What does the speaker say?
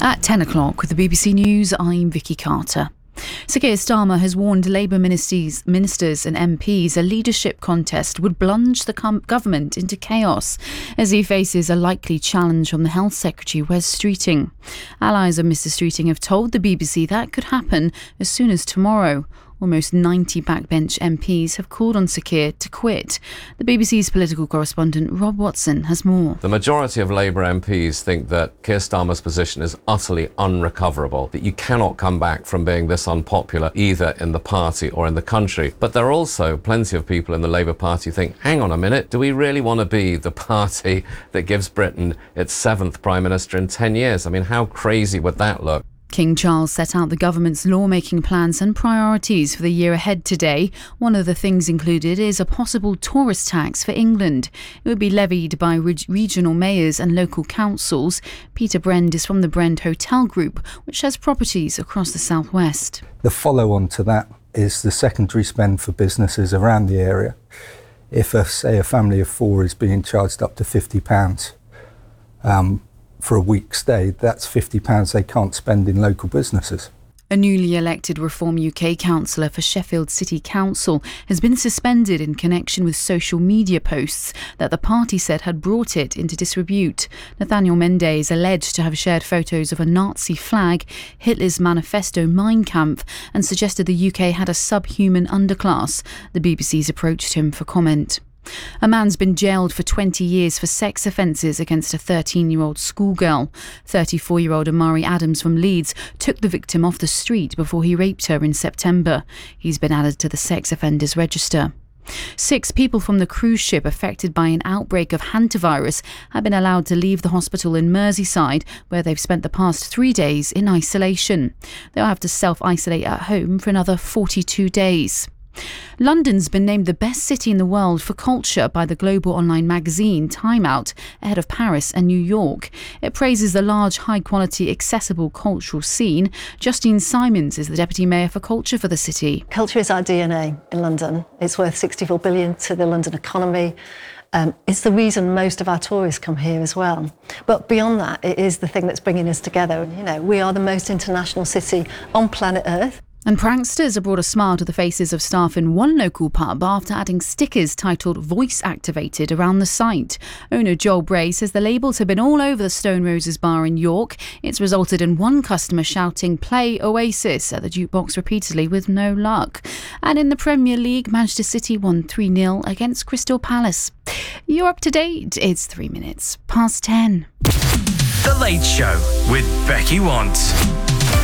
At 10 o'clock with the BBC News, I'm Vicky Carter. Sir Keir Starmer has warned Labour ministers and MPs a leadership contest would plunge the government into chaos as he faces a likely challenge from the Health Secretary, Wes Streeting. Allies of Mr Streeting have told the BBC that could happen as soon as tomorrow. Almost 90 backbench MPs have called on Sir Keir to quit. The BBC's political correspondent Rob Watson has more. The majority of Labour MPs think that Keir Starmer's position is utterly unrecoverable, that you cannot come back from being this unpopular either in the party or in the country. But there are also plenty of people in the Labour Party who think, hang on a minute, do we really want to be the party that gives Britain its 7th Prime Minister in 10 years? I mean, how crazy would that look? King Charles set out the government's lawmaking plans and priorities for the year ahead today. One of the things included is a possible tourist tax for England. It would be levied by regional mayors and local councils. Peter Brend is from the Brend Hotel Group, which has properties across the southwest. The follow-on to that is the secondary spend for businesses around the area. If, say, a family of 4 is being charged up to £50, for a week's stay, that's £50 they can't spend in local businesses. A newly elected Reform UK councillor for Sheffield City Council has been suspended in connection with social media posts that the party said had brought it into disrepute. Nathaniel Mende is alleged to have shared photos of a Nazi flag, Hitler's manifesto Mein Kampf, and suggested the UK had a subhuman underclass. The BBC's approached him for comment. A man's been jailed for 20 years for sex offences against a 13-year-old schoolgirl. 34-year-old Amari Adams from Leeds took the victim off the street before he raped her in September. He's been added to the sex offenders register. 6 people from the cruise ship affected by an outbreak of hantavirus have been allowed to leave the hospital in Merseyside, where they've spent the past 3 days in isolation. They'll have to self-isolate at home for another 42 days. London's been named the best city in the world for culture by the global online magazine Time Out, ahead of Paris and New York. It praises the large, high-quality, accessible cultural scene. Justine Simons is the Deputy Mayor for Culture for the city. Culture is our DNA in London. It's worth £64 billion to the London economy. It's the reason most of our tourists come here as well. But beyond that, it is the thing that's bringing us together. You know, we are the most international city on planet Earth. And pranksters have brought a smile to the faces of staff in one local pub after adding stickers titled Voice Activated around the site. Owner Joel Bray says the labels have been all over the Stone Roses bar in York. It's resulted in one customer shouting "Play Oasis" at the jukebox repeatedly with no luck. And in the Premier League, Manchester City won 3-0 against Crystal Palace. You're up to date. It's 3 minutes past 10. The Late Show with Becky Want.